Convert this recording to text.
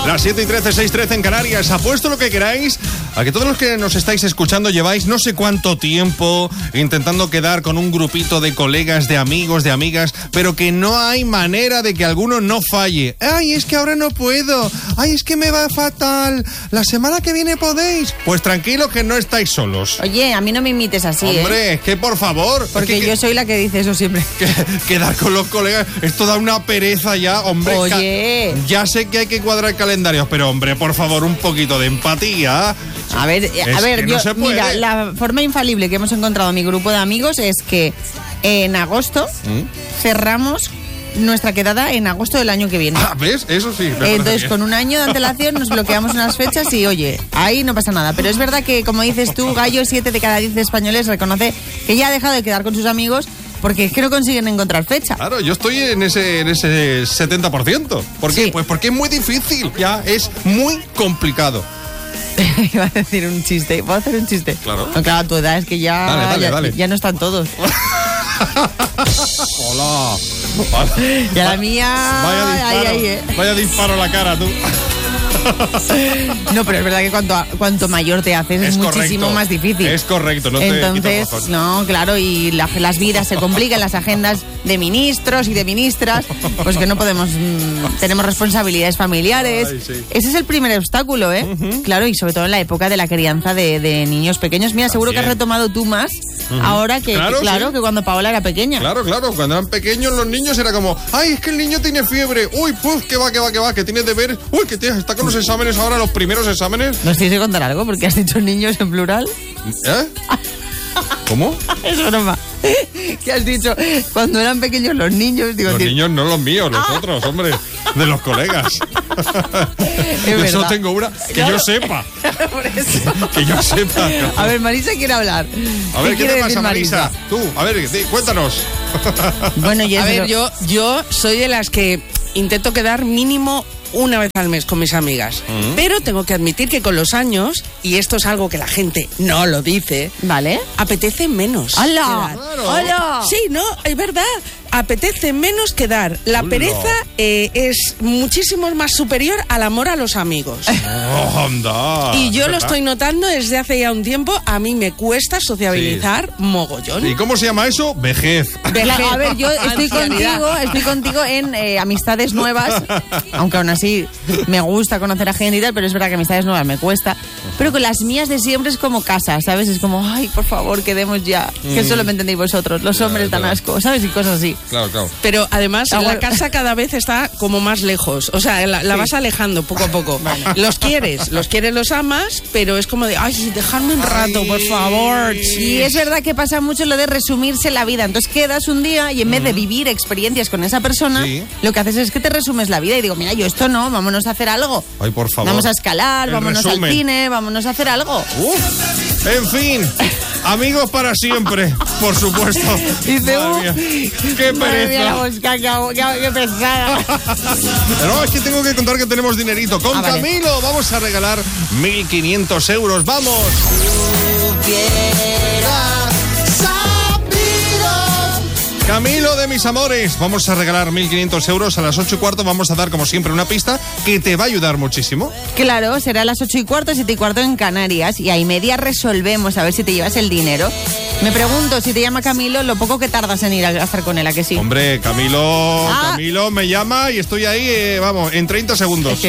Las 7:13, 6:13 en Canarias. Apuesto lo que queráis a que todos los que nos estáis escuchando lleváis no sé cuánto tiempo intentando quedar con un grupito de colegas, de amigos, de amigas, pero que no hay manera de que alguno no falle. Ay, es que ahora no puedo. Ay, es que me va fatal. La semana que viene podéis. Pues tranquilos que no estáis solos. Oye, a mí no me imites así, Hombre, es que por favor. Porque yo soy la que dice eso siempre. Quedar con los colegas, esto da una pereza ya, hombre. Oye. Ya sé que hay que cuadrar calendarios, pero hombre, por favor, un poquito de empatía. A ver, yo, mira, la forma infalible que hemos encontrado en mi grupo de amigos es que en agosto cerramos nuestra quedada en agosto del año que viene. ¿Ves? Eso sí. Entonces, con un año de antelación nos bloqueamos unas fechas y, oye, ahí no pasa nada. Pero es verdad que, como dices tú, Gallo, 7 de cada 10 españoles reconoce que ya ha dejado de quedar con sus amigos porque es que no consiguen encontrar fecha. Claro, yo estoy en ese 70%. ¿Por qué? Sí. Pues porque es muy difícil. Ya es muy complicado. Iba a decir un chiste. ¿Puedo hacer un chiste? Claro. No, claro, a tu edad es que ya, Dale. ya no están todos. Hola. Y a la mía... Vaya disparo a la cara, tú. No, pero es verdad que cuanto mayor te haces es muchísimo correcto. más difícil. Es correcto, no te Entonces, quito razón. no, claro, y las vidas se complican, las agendas de ministros y de ministras, pues que no podemos, tenemos responsabilidades familiares. Ay, sí. Ese es el primer obstáculo, ¿eh? Claro, y sobre todo en la época de la crianza de niños pequeños. Mira, seguro que has retomado tú más ahora que, Claro, sí. que cuando Paola era pequeña. Claro, cuando eran pequeños los niños era como, ay, es que el niño tiene fiebre, uy, pues, que va, que tiene deberes, uy, que está con los exámenes ahora, los primeros exámenes. ¿Nos tienes que contar algo? Porque has dicho niños en plural. ¿Eh? ¿Cómo? Es broma. ¿Qué has dicho? Cuando eran pequeños los niños, digo... Los niños no los míos, los otros, hombre, de los colegas. Eso tengo una, que yo sepa. Por eso. Que yo sepa. A ver, Marisa quiere hablar. A ver, ¿qué quiere te decir pasa, Marisa? Tú, a ver, cuéntanos. Bueno, A ver, yo soy de las que intento quedar mínimo una vez al mes con mis amigas. Pero tengo que admitir que con los años, y esto es algo que la gente no lo dice, ¿vale? apetece menos. ¡Hala! Claro. ¡Hala! Sí, no, es verdad. Apetece menos quedar. La Hola. pereza es muchísimo más superior al amor a los amigos. Oh, anda. Y yo lo ¿verdad? estoy notando desde hace ya un tiempo. A mí me cuesta sociabilizar mogollón. ¿Y cómo se llama eso? Vejez. A ver, yo estoy contigo en amistades nuevas, aunque aún así me gusta conocer a gente y tal, pero es verdad que amistades nuevas me cuesta. Pero con las mías de siempre es como casa, ¿sabes? Es como, ay, por favor, quedemos ya. Que solo me entendéis vosotros, los hombres dan asco, ¿sabes? Y cosas así. Claro. Pero además la casa cada vez está como más lejos. O sea, la vas alejando poco a poco. Los quieres, los amas, pero es como de, ay, dejadme un rato, por favor. Y es verdad que pasa mucho lo de resumirse la vida. Entonces quedas un día y en vez de vivir experiencias con esa persona, lo que haces es que te resumes la vida y digo, mira, yo esto no, vámonos a hacer algo. Ay, por favor. Vamos a escalar, El vámonos resumen. al cine, vámonos a hacer algo. En fin, amigos para siempre, por supuesto. Dice, Madre mía, qué madre mía, la pereza. mosca, qué pesada. No, es que tengo que contar que tenemos dinerito. Con vale. Camilo vamos a regalar 1.500 euros. ¡Vamos! Camilo de mis amores, vamos a regalar 1.500 euros. A las 8:15 vamos a dar, como siempre, una pista que te va a ayudar muchísimo. Claro, será a las 8:15, 7:15 en Canarias y a y media resolvemos a ver si te llevas el dinero. Me pregunto, si te llama Camilo, lo poco que tardas en ir a estar con él, ¿a que sí? Hombre, Camilo me llama y estoy ahí, vamos, en 30 segundos.